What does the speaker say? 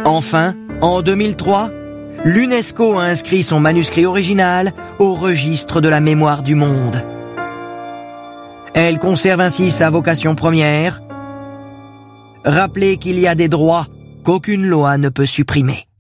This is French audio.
Enfin, en 2003, l'UNESCO a inscrit son manuscrit original au registre de la mémoire du monde. Elle conserve ainsi sa vocation première, rappeler qu'il y a des droits qu'aucune loi ne peut supprimer.